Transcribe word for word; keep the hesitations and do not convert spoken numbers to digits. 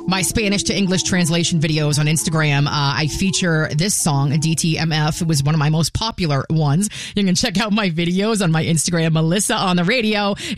my Spanish to English translation videos on Instagram. Uh, I feature this song, D T M F. It was one of my most popular ones. You can check out my videos on my Instagram, Melissa on the Radio.